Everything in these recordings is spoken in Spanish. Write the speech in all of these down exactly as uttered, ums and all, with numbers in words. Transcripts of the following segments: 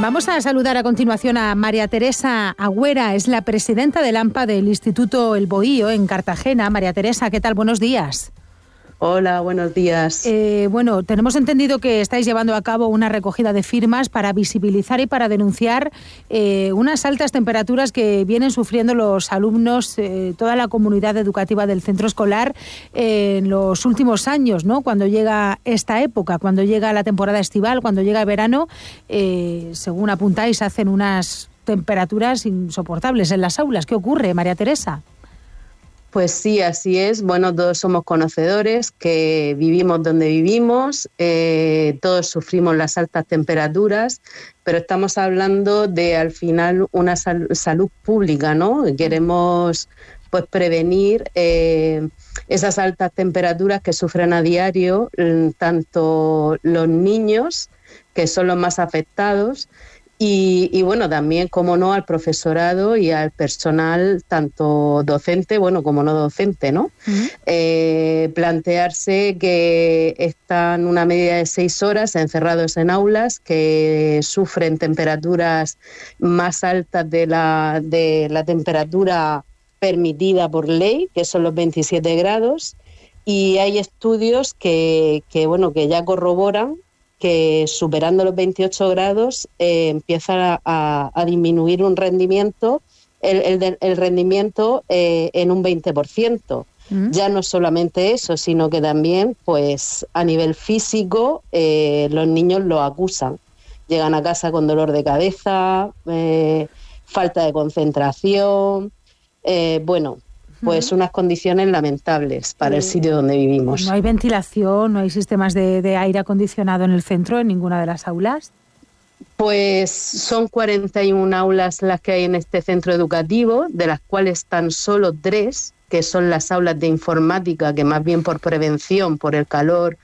Vamos a saludar a continuación a María Teresa Agüera, es la presidenta del AMPA del Instituto El Bohío en Cartagena. María Teresa, ¿qué tal? Buenos días. Hola, buenos días. Eh, bueno, tenemos entendido que estáis llevando a cabo una recogida de firmas para visibilizar y para denunciar eh, unas altas temperaturas que vienen sufriendo los alumnos, eh, toda la comunidad educativa del centro escolar eh, en los últimos años, ¿no? Cuando llega esta época, cuando llega la temporada estival, cuando llega el verano, eh, según apuntáis, hacen unas temperaturas insoportables en las aulas. ¿Qué ocurre, María Teresa? Pues sí, así es. Bueno, todos somos conocedores que vivimos donde vivimos, eh, todos sufrimos las altas temperaturas, pero estamos hablando de, al final, una sal- salud pública, ¿no? Queremos, pues, prevenir eh, esas altas temperaturas que sufren a diario tanto los niños, que son los más afectados, Y, y bueno, también, como no, al profesorado y al personal, tanto docente, bueno, como no docente, ¿no? Uh-huh. Eh, plantearse que están una media de seis horas encerrados en aulas, que sufren temperaturas más altas de la, de la temperatura permitida por ley, que son los veintisiete grados, y hay estudios que, que bueno, que ya corroboran que superando los veintiocho grados eh, empieza a, a disminuir un rendimiento, el, el, el rendimiento eh, en un veinte por ciento. Mm. Ya no solamente eso, sino que también, pues, a nivel físico, eh, los niños lo acusan. Llegan a casa con dolor de cabeza, eh, falta de concentración, eh, bueno... pues unas condiciones lamentables para el sitio donde vivimos. ¿No hay ventilación, no hay sistemas de, de aire acondicionado en el centro, en ninguna de las aulas? Pues son cuarenta y una aulas las que hay en este centro educativo, de las cuales tan solo tres, que son las aulas de informática, que más bien por prevención, por el calor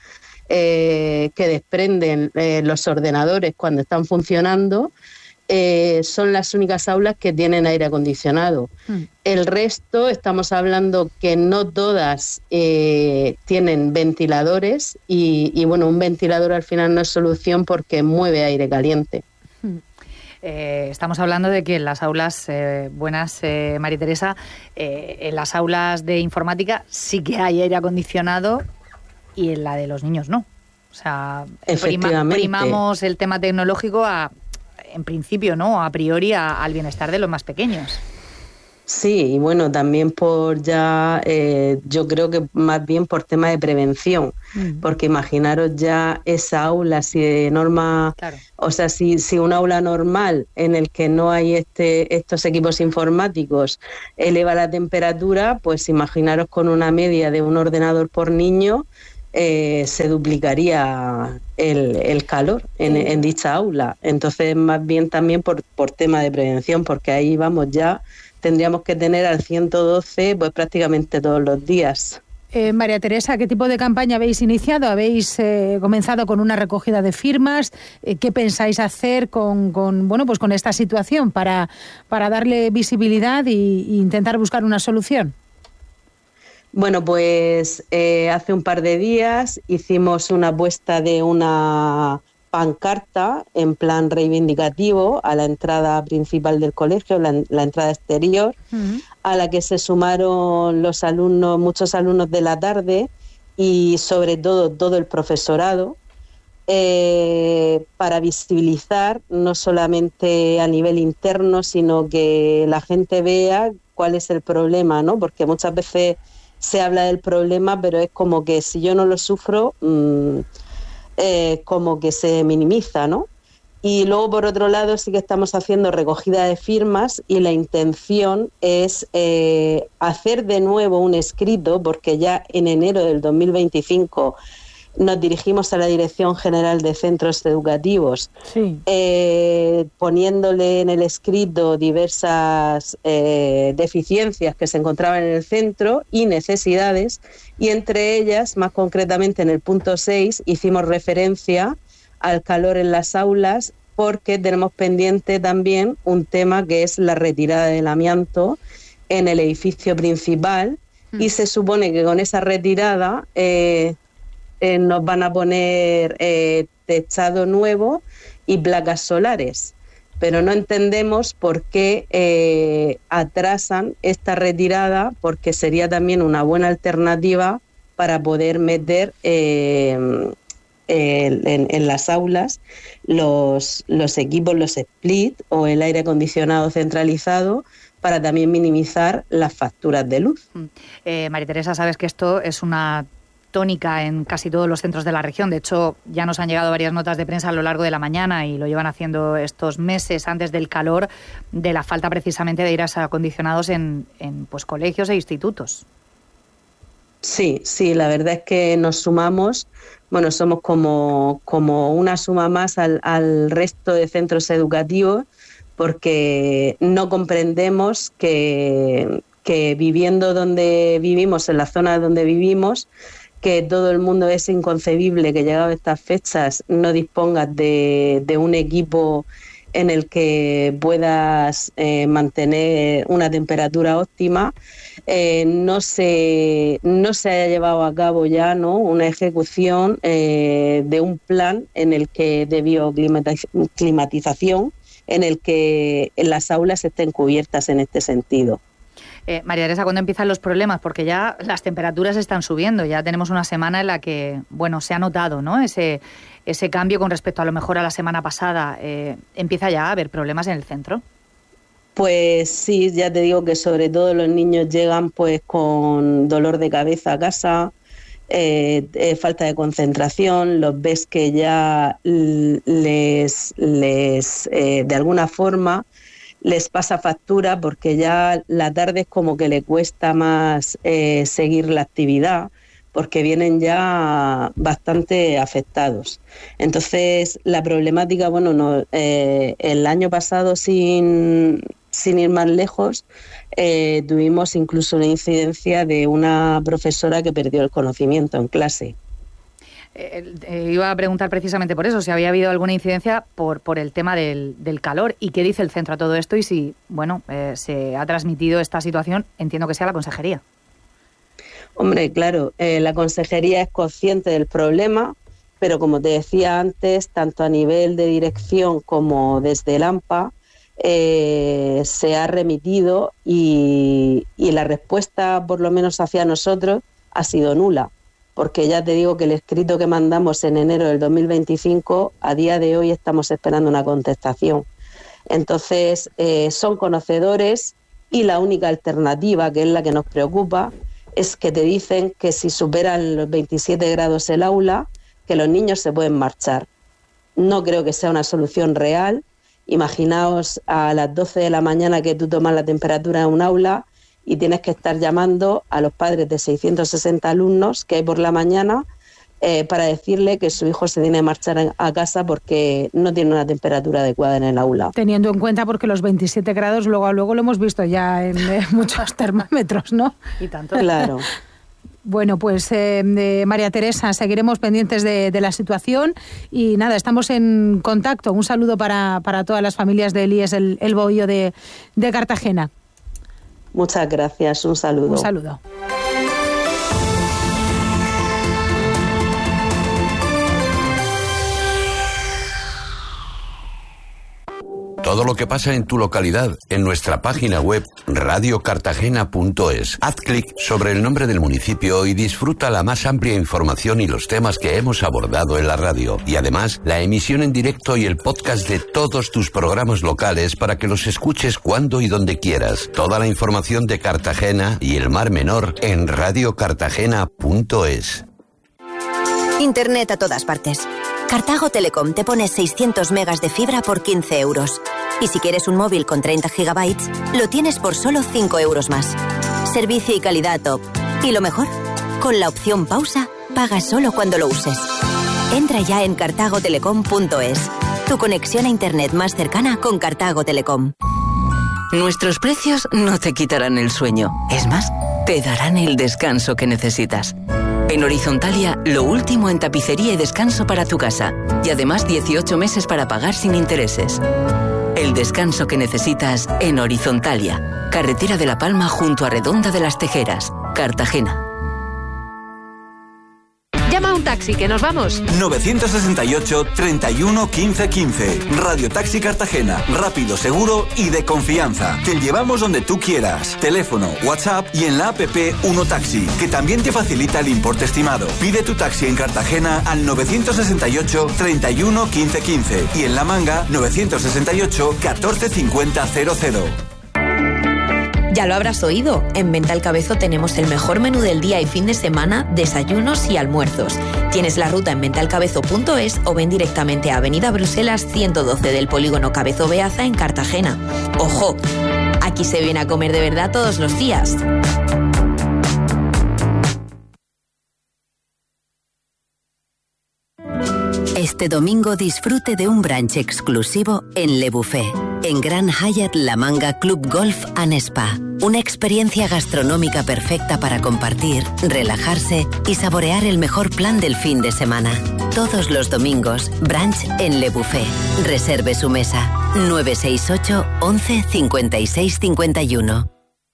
eh, que desprenden eh, los ordenadores cuando están funcionando, Eh, son las únicas aulas que tienen aire acondicionado. Mm. El resto, estamos hablando que no todas eh, tienen ventiladores y, y, bueno, un ventilador al final no es solución porque mueve aire caliente. Mm. Eh, estamos hablando de que en las aulas eh, buenas, eh, María Teresa, eh, en las aulas de informática sí que hay aire acondicionado y en la de los niños no. O sea, prima, primamos el tema tecnológico a... en principio, ¿no? A priori, a, al bienestar de los más pequeños. Sí, y bueno, también por ya, eh, yo creo que más bien por tema de prevención, mm. porque imaginaros ya esa aula, si de norma, claro. o sea, si, si una aula normal en el que no hay este estos equipos informáticos eleva la temperatura, pues imaginaros con una media de un ordenador por niño, Eh, se duplicaría el, el calor en, en dicha aula. Entonces, más bien también por, por tema de prevención, porque ahí vamos ya, tendríamos que tener al ciento doce pues prácticamente todos los días. Eh, María Teresa, ¿qué tipo de campaña habéis iniciado? ¿Habéis eh, comenzado con una recogida de firmas? Eh, ¿Qué pensáis hacer con, con, bueno, pues con esta situación para, para darle visibilidad y, y intentar buscar una solución? Bueno, pues eh, hace un par de días hicimos una puesta de una pancarta en plan reivindicativo a la entrada principal del colegio, la, la entrada exterior, uh-huh. a la que se sumaron los alumnos, muchos alumnos de la tarde y sobre todo todo el profesorado, eh, para visibilizar no solamente a nivel interno, sino que la gente vea cuál es el problema, ¿no? Porque muchas veces se habla del problema, pero es como que si yo no lo sufro, mmm, eh, como que se minimiza, ¿no? Y luego, por otro lado, sí que estamos haciendo recogida de firmas y la intención es eh, hacer de nuevo un escrito, porque ya en enero del dos mil veinticinco nos dirigimos a la Dirección General de Centros Educativos, sí. eh, poniéndole en el escrito diversas eh, deficiencias que se encontraban en el centro y necesidades, y entre ellas, más concretamente en el punto seis, hicimos referencia al calor en las aulas, porque tenemos pendiente también un tema que es la retirada del amianto en el edificio principal, mm. y se supone que con esa retirada eh, eh, nos van a poner eh, techado nuevo y placas solares. pero no entendemos por qué eh, atrasan esta retirada, porque sería también una buena alternativa para poder meter eh, eh, en, en las aulas los, los equipos, los split o el aire acondicionado centralizado, para también minimizar las facturas de luz. Eh, María Teresa, sabes que esto es una tónica en casi todos los centros de la región. De hecho, ya nos han llegado varias notas de prensa a lo largo de la mañana, y lo llevan haciendo estos meses antes del calor, de la falta precisamente de aires acondicionados en, en pues, colegios e institutos. Sí, sí, la verdad es que nos sumamos, bueno, somos como, como una suma más al, al resto de centros educativos, porque no comprendemos que, que viviendo donde vivimos, en la zona donde vivimos, que todo el mundo, es inconcebible que llegado a estas fechas no dispongas de, de un equipo en el que puedas eh, mantener una temperatura óptima. Eh, no se no se haya llevado a cabo ya, ¿no?, una ejecución eh, de un plan en el que de bioclimatización, en el que las aulas estén cubiertas en este sentido. Eh, María Teresa, ¿cuándo empiezan los problemas? Porque ya las temperaturas están subiendo, ya tenemos una semana en la que, bueno, se ha notado, ¿no?, ese, ese cambio con respecto a lo mejor a la semana pasada. Eh, ¿Empieza ya a haber problemas en el centro? Pues sí, ya te digo que sobre todo los niños llegan pues con dolor de cabeza a casa, eh, eh, falta de concentración, los ves que ya les, les eh, de alguna forma les pasa factura, porque ya la tarde es como que le cuesta más eh, seguir la actividad, porque vienen ya bastante afectados. Entonces, la problemática, bueno, no, eh, el año pasado, sin, sin ir más lejos, eh, tuvimos incluso una incidencia de una profesora que perdió el conocimiento en clase. Eh, eh, iba a preguntar precisamente por eso, si había habido alguna incidencia por, por el tema del, del calor, y qué dice el centro a todo esto, y si, bueno, eh, se ha transmitido esta situación, entiendo que sea la consejería. Hombre, claro, eh, la consejería es consciente del problema, pero como te decía antes, tanto a nivel de dirección como desde el AMPA, eh, se ha remitido y, y la respuesta, por lo menos hacia nosotros, ha sido nula. Porque ya te digo que el escrito que mandamos en enero del dos mil veinticinco, a día de hoy estamos esperando una contestación. Entonces, eh, son conocedores, y la única alternativa, que es la que nos preocupa, es que te dicen que si superan los veintisiete grados el aula, que los niños se pueden marchar. No creo que sea una solución real. Imaginaos a las doce de la mañana que tú tomas la temperatura en un aula y tienes que estar llamando a los padres de seiscientos sesenta alumnos que hay por la mañana eh, para decirle que su hijo se tiene que marchar a casa porque no tiene una temperatura adecuada en el aula. Teniendo en cuenta porque los veintisiete grados luego a luego lo hemos visto ya en eh, muchos termómetros, ¿no? Y tanto. Claro. Bueno, pues eh, eh, María Teresa, seguiremos pendientes de, de la situación y nada, estamos en contacto. Un saludo para, para todas las familias del I E S El, el Bohío de, de Cartagena. Muchas gracias, un saludo. Un saludo. Todo lo que pasa en tu localidad, en nuestra página web radio cartagena punto es. Haz clic sobre el nombre del municipio y disfruta la más amplia información y los temas que hemos abordado en la radio. Y además, la emisión en directo y el podcast de todos tus programas locales para que los escuches cuando y donde quieras. Toda la información de Cartagena y el Mar Menor en radio cartagena punto es. Internet a todas partes. Cartago Telecom te pone seiscientos megas de fibra por quince euros. Y si quieres un móvil con treinta gigabytes, lo tienes por solo cinco euros más. Servicio y calidad top. Y lo mejor, con la opción pausa, pagas solo cuando lo uses. Entra ya en cartago telecom punto es. Tu conexión a Internet más cercana con Cartago Telecom. Nuestros precios no te quitarán el sueño. Es más, te darán el descanso que necesitas. En Horizontalia, lo último en tapicería y descanso para tu casa. Y además dieciocho meses para pagar sin intereses. El descanso que necesitas en Horizontalia. Carretera de La Palma junto a Redonda de las Tejeras, Cartagena. Llama a un taxi taxi, que nos vamos. nueve seis ocho, treinta y uno, quince, quince. Radio Taxi Cartagena. Rápido, seguro y de confianza. Te llevamos donde tú quieras. Teléfono, WhatsApp y en la app Uno Taxi, que también te facilita el importe estimado. Pide tu taxi en Cartagena al nueve seis ocho, treinta y uno, quince, quince y en La Manga nueve seis ocho, catorce, cincuenta, cero cero. Ya lo habrás oído, en Venta al Cabezo tenemos el mejor menú del día y fin de semana, desayunos y almuerzos. Tienes la ruta en venta al cabezo punto es o ven directamente a Avenida Bruselas ciento doce del Polígono Cabezo Beaza en Cartagena. ¡Ojo! Aquí se viene a comer de verdad todos los días. Este domingo disfrute de un brunch exclusivo en Le Buffet, en Grand Hyatt La Manga Club Golf and Spa. Una experiencia gastronómica perfecta para compartir, relajarse y saborear el mejor plan del fin de semana. Todos los domingos, brunch en Le Buffet. Reserve su mesa. nueve seis ocho, once, cincuenta y seis, cincuenta y uno.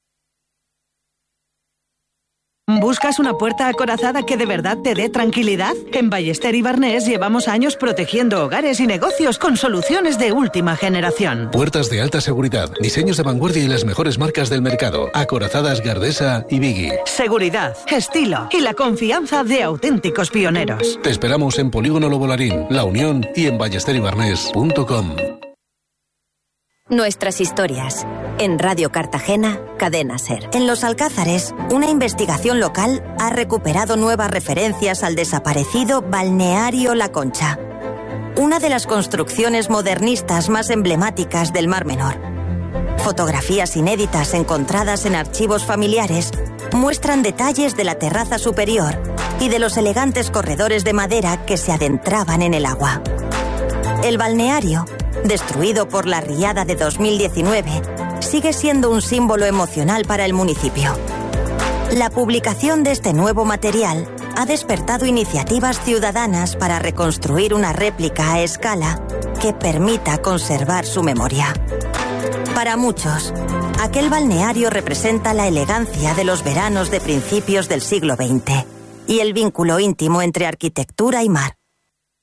¿Buscas una puerta acorazada que de verdad te dé tranquilidad? En Ballester y Barnés llevamos años protegiendo hogares y negocios con soluciones de última generación. Puertas de alta seguridad, diseños de vanguardia y las mejores marcas del mercado. Acorazadas Gardesa y Biggie. Seguridad, estilo y la confianza de auténticos pioneros. Te esperamos en Polígono Lobolarín, La Unión y en ballester y barnés punto com. Nuestras historias. En Radio Cartagena, Cadena SER. En Los Alcázares, una investigación local ha recuperado nuevas referencias al desaparecido balneario La Concha, una de las construcciones modernistas más emblemáticas del Mar Menor. Fotografías inéditas encontradas en archivos familiares muestran detalles de la terraza superior y de los elegantes corredores de madera que se adentraban en el agua. El balneario, destruido por la riada de dos mil diecinueve, sigue siendo un símbolo emocional para el municipio. La publicación de este nuevo material ha despertado iniciativas ciudadanas para reconstruir una réplica a escala que permita conservar su memoria. Para muchos, aquel balneario representa la elegancia de los veranos de principios del siglo veinte y el vínculo íntimo entre arquitectura y mar.